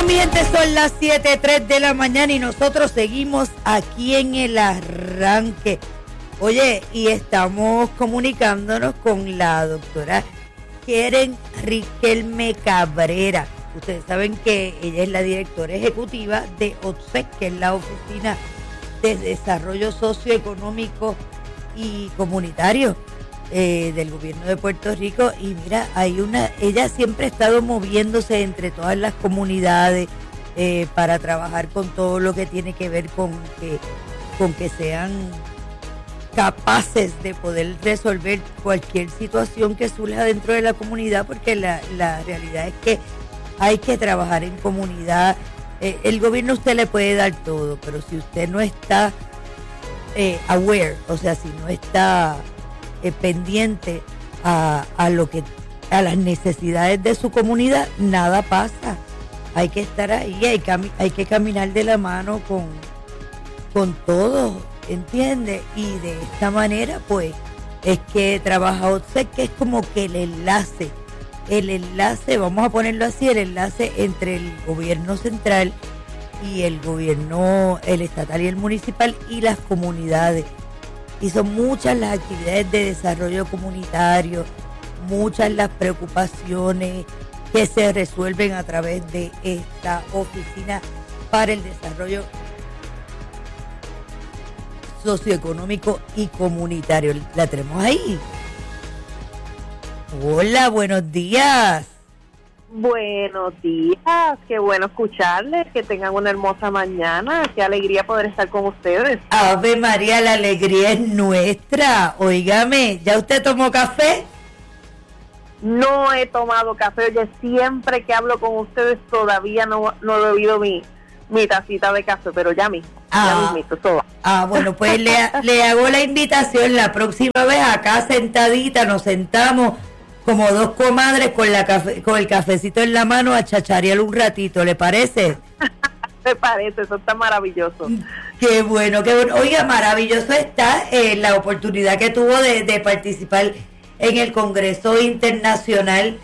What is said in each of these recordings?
mi gente, son las 7:03 de la mañana y nosotros seguimos aquí en el arranque. Oye, y estamos comunicándonos con la doctora Keren Riquelme Cabrera. Ustedes saben que ella es la directora ejecutiva de OTSEC, que es la Oficina de Desarrollo Socioeconómico y Comunitario del gobierno de Puerto Rico. Y mira, ella siempre ha estado moviéndose entre todas las comunidades para trabajar con todo lo que tiene que ver con que sean capaces de poder resolver cualquier situación que surja dentro de la comunidad, porque la realidad es que hay que trabajar en comunidad. El gobierno a usted le puede dar todo, pero si usted no está aware, o sea, si no está pendiente a las necesidades de su comunidad, nada pasa. Hay que estar ahí, hay que caminar de la mano con todos, ¿entiende? Y de esta manera, pues, es que trabaja OTSEC, que es como que el enlace, vamos a ponerlo así, el enlace entre el gobierno central y el gobierno, el estatal y el municipal y las comunidades. Y son muchas las actividades de desarrollo comunitario, muchas las preocupaciones que se resuelven a través de esta oficina para el desarrollo socioeconómico y comunitario. La tenemos ahí. Hola, buenos días. Buenos días, qué bueno escucharles, que tengan una hermosa mañana, qué alegría poder estar con ustedes. Ave María, la alegría es nuestra. Óigame, ¿ya usted tomó café? No he tomado café, oye, siempre que hablo con ustedes todavía no he bebido mi tacita de café, pero ya mismo todo. Bueno, pues le hago la invitación la próxima vez, acá sentadita, nos sentamos como dos comadres con el cafecito en la mano a chacharear un ratito, ¿le parece? Me parece, eso está maravilloso. Qué bueno, qué bueno. Oiga, maravilloso está la oportunidad que tuvo de participar en el Congreso Internacional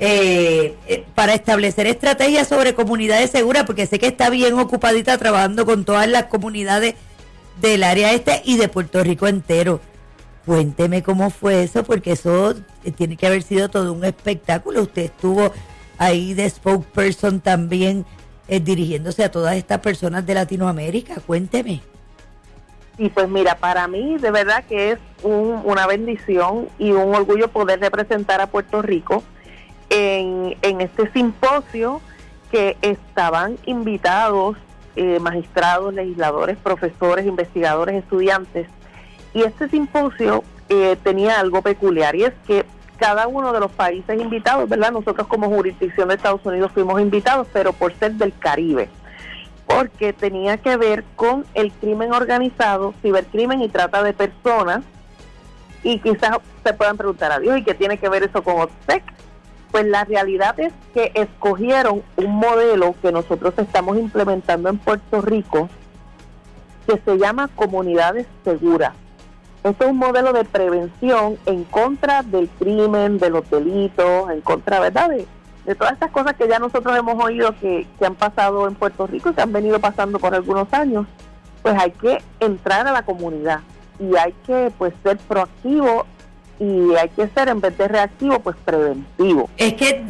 para establecer estrategias sobre comunidades seguras, porque sé que está bien ocupadita trabajando con todas las comunidades del área este y de Puerto Rico entero. Cuénteme cómo fue eso, porque eso tiene que haber sido todo un espectáculo. Usted estuvo ahí de spokesperson también dirigiéndose a todas estas personas de Latinoamérica. Cuénteme. Y pues mira, para mí de verdad que es una bendición y un orgullo poder representar a Puerto Rico en este simposio, que estaban invitados magistrados, legisladores, profesores, investigadores, estudiantes. Y este simposio tenía algo peculiar, y es que cada uno de los países invitados, ¿verdad? Nosotros como jurisdicción de Estados Unidos fuimos invitados, pero por ser del Caribe, porque tenía que ver con el crimen organizado, cibercrimen y trata de personas. Y quizás se puedan preguntar, adiós, ¿y qué tiene que ver eso con OTSEC? Pues la realidad es que escogieron un modelo que nosotros estamos implementando en Puerto Rico, que se llama Comunidades Seguras. Este es un modelo de prevención en contra del crimen, de los delitos, en contra, ¿verdad?, de todas estas cosas que ya nosotros hemos oído que han pasado en Puerto Rico y que han venido pasando por algunos años. Pues hay que entrar a la comunidad y hay que, pues, ser proactivo, y hay que ser, en vez de reactivo, pues preventivo. Es que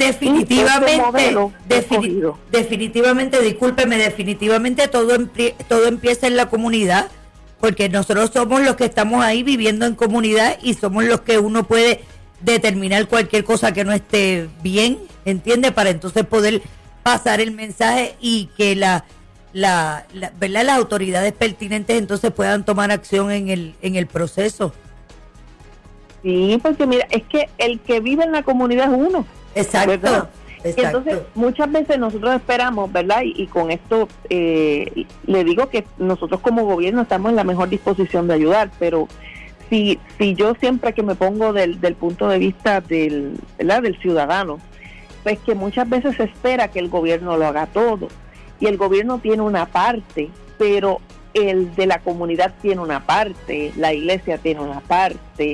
definitivamente todo empieza en la comunidad, porque nosotros somos los que estamos ahí viviendo en comunidad y somos los que uno puede determinar cualquier cosa que no esté bien, ¿entiende? Para entonces poder pasar el mensaje y que ¿verdad?, las autoridades pertinentes entonces puedan tomar acción en el proceso. Sí, porque mira, es que el que vive en la comunidad es uno. Exacto. ¿Verdad? Exacto. Entonces, muchas veces nosotros esperamos, ¿verdad? Y con esto le digo que nosotros como gobierno estamos en la mejor disposición de ayudar, pero si yo siempre que me pongo del punto de vista del ciudadano, pues que muchas veces se espera que el gobierno lo haga todo, y el gobierno tiene una parte, pero el de la comunidad tiene una parte, la iglesia tiene una parte,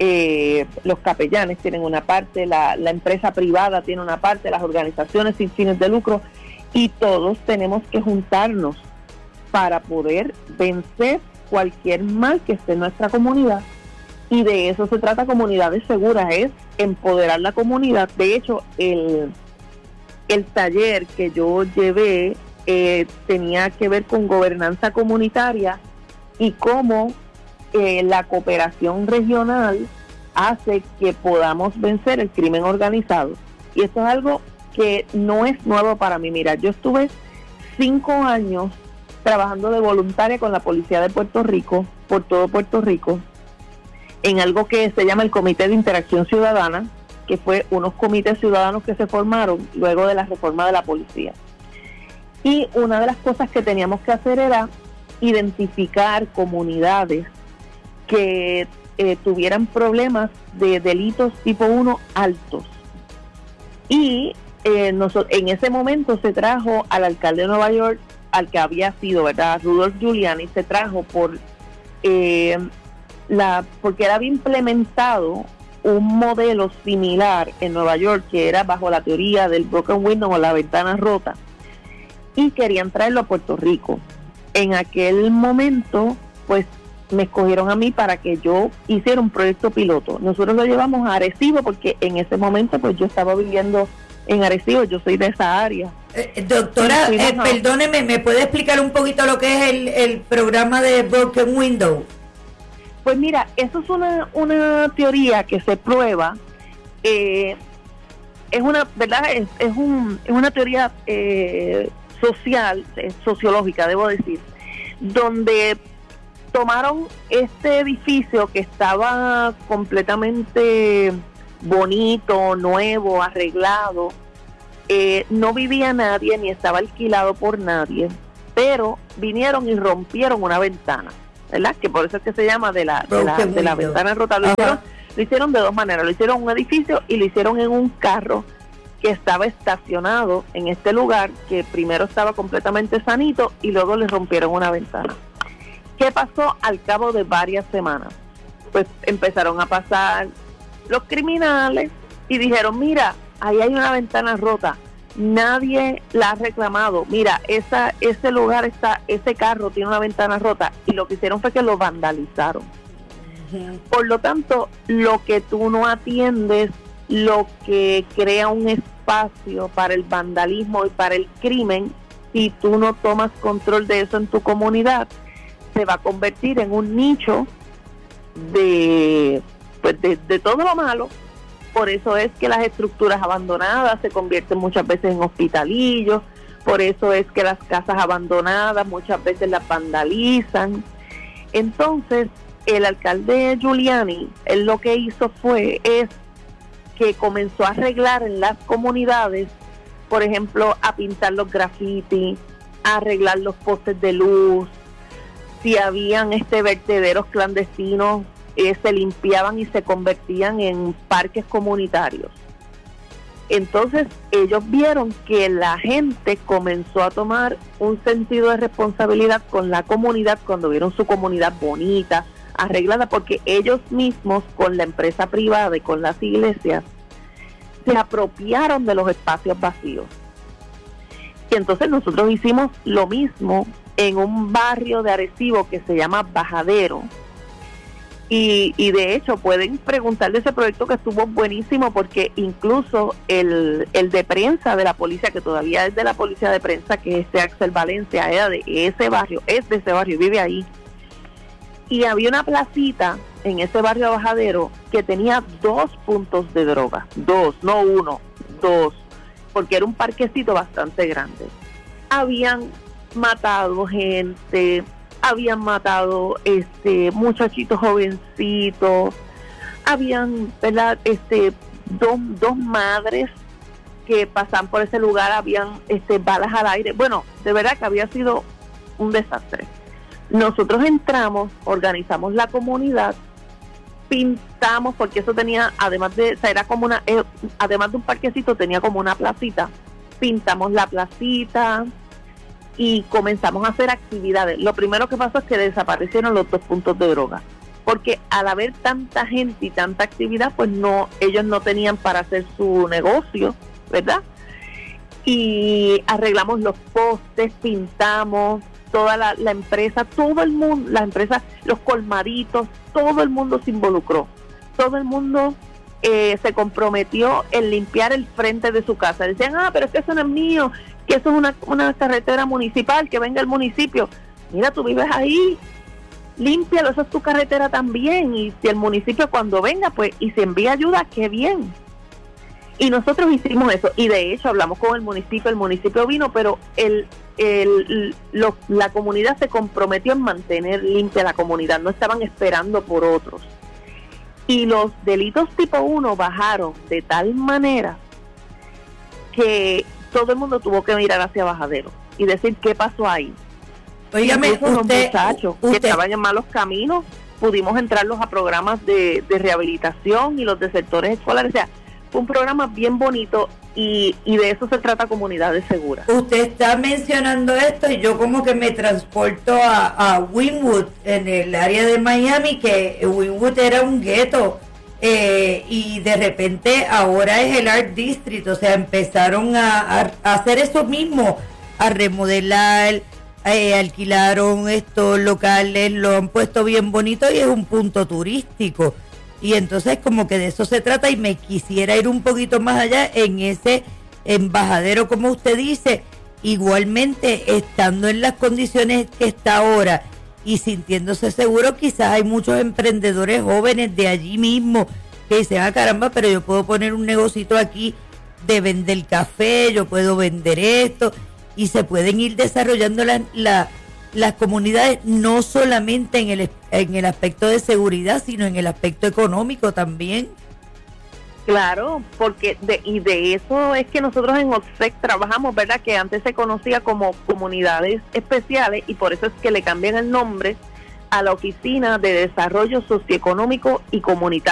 los capellanes tienen una parte, la empresa privada tiene una parte, las organizaciones sin fines de lucro, y todos tenemos que juntarnos para poder vencer cualquier mal que esté en nuestra comunidad. Y de eso se trata Comunidades Seguras, es empoderar la comunidad. De hecho, el taller que yo llevé tenía que ver con gobernanza comunitaria y cómo la cooperación regional hace que podamos vencer el crimen organizado. Y esto es algo que no es nuevo para mí. Mira, yo estuve 5 años trabajando de voluntaria con la Policía de Puerto Rico, por todo Puerto Rico, en algo que se llama el Comité de Interacción Ciudadana, que fue unos comités ciudadanos que se formaron luego de la reforma de la policía. Y una de las cosas que teníamos que hacer era identificar comunidades que tuvieran problemas de delitos tipo 1 altos. Y en ese momento se trajo al alcalde de Nueva York, al que había sido, ¿verdad?, Rudolph Giuliani, se trajo porque había implementado un modelo similar en Nueva York, que era bajo la teoría del broken window o la ventana rota, y querían traerlo a Puerto Rico. En aquel momento, pues, me escogieron a mí para que yo hiciera un proyecto piloto. Nosotros lo llevamos a Arecibo porque en ese momento pues yo estaba viviendo en Arecibo, yo soy de esa área. Doctora, perdóneme, ¿me puede explicar un poquito lo que es el programa de Broken Window? Pues mira, eso es una teoría que se prueba, es una, ¿verdad? Es una teoría social, sociológica, debo decir, donde tomaron este edificio que estaba completamente bonito, nuevo, arreglado, no vivía nadie ni estaba alquilado por nadie, pero vinieron y rompieron una ventana, ¿verdad? Que por eso es que se llama de la ventana rota. Lo hicieron de dos maneras, lo hicieron en un edificio y lo hicieron en un carro que estaba estacionado en este lugar, que primero estaba completamente sanito y luego le rompieron una ventana. ¿Qué pasó al cabo de varias semanas? Pues empezaron a pasar los criminales y dijeron, mira, ahí hay una ventana rota, nadie la ha reclamado, mira, ese lugar ese carro tiene una ventana rota, y lo que hicieron fue que lo vandalizaron. Por lo tanto, lo que tú no atiendes, lo que crea un espacio para el vandalismo y para el crimen, si tú no tomas control de eso en tu comunidad, se va a convertir en un nicho de todo lo malo. Por eso es que las estructuras abandonadas se convierten muchas veces en hospitalillos, por eso es que las casas abandonadas muchas veces las vandalizan. Entonces, el alcalde Giuliani, él lo que hizo es que comenzó a arreglar en las comunidades, por ejemplo, a pintar los grafitis, a arreglar los postes de luz. Si habían vertederos clandestinos, se limpiaban y se convertían en parques comunitarios. Entonces ellos vieron que la gente comenzó a tomar un sentido de responsabilidad con la comunidad cuando vieron su comunidad bonita, arreglada, porque ellos mismos, con la empresa privada y con las iglesias, se apropiaron de los espacios vacíos. Y entonces nosotros hicimos lo mismo en un barrio de Arecibo que se llama Bajadero, y de hecho pueden preguntar de ese proyecto, que estuvo buenísimo, porque incluso el de prensa de la policía, que todavía es de la policía de prensa, que es Axel Valencia, era de ese barrio, vive ahí, y había una placita en ese barrio de Bajadero que tenía 2 puntos de droga, 2, no 1, 2, porque era un parquecito bastante grande. Habían matado gente, habían matado muchachitos jovencitos, habían, ¿verdad?, dos madres que pasaban por ese lugar, habían balas al aire. Bueno, de verdad que había sido un desastre. Nosotros entramos, organizamos la comunidad, pintamos, porque eso tenía, además de un parquecito, tenía como una placita. Pintamos la placita y comenzamos a hacer actividades. Lo primero que pasó es que desaparecieron los 2 puntos de droga. porque al haber tanta gente y tanta actividad, pues no, ellos no tenían para hacer su negocio, ¿verdad? Y arreglamos los postes, pintamos, toda la empresa, todo el mundo, la empresa, los colmaditos, todo el mundo se involucró, todo el mundo se comprometió en limpiar el frente de su casa. Decían, pero es que eso no es mío, que eso es una carretera municipal, que venga el municipio. Mira, tú vives ahí, límpialo, esa es tu carretera también, y si el municipio cuando venga, pues, y se envía ayuda, qué bien. Y nosotros hicimos eso, y de hecho hablamos con el municipio vino, pero la comunidad se comprometió en mantener limpia la comunidad, no estaban esperando por otros. Y los delitos tipo 1 bajaron de tal manera que todo el mundo tuvo que mirar hacia Bajadero y decir qué pasó ahí. Óigame, los muchachos que estaban en malos caminos, pudimos entrarlos a programas de rehabilitación y los de sectores escolares. O sea, fue un programa bien bonito y de eso se trata Comunidades Seguras. Usted está mencionando esto y yo como que me transporto a Wynwood, en el área de Miami, que Wynwood era un gueto y de repente ahora es el Art District. O sea, empezaron a hacer eso mismo, a remodelar, alquilaron estos locales, lo han puesto bien bonito y es un punto turístico. Y entonces como que de eso se trata, y me quisiera ir un poquito más allá en ese embajadero, como usted dice, igualmente estando en las condiciones que está ahora y sintiéndose seguro. Quizás hay muchos emprendedores jóvenes de allí mismo que dicen, caramba, pero yo puedo poner un negocito aquí de vender café, yo puedo vender esto, y se pueden ir desarrollando las comunidades, no solamente en el aspecto de seguridad, sino en el aspecto económico también. Claro, porque de eso es que nosotros en OTSEC trabajamos, ¿verdad? Que antes se conocía como comunidades especiales, y por eso es que le cambian el nombre a la Oficina de Desarrollo Socioeconómico y Comunitario.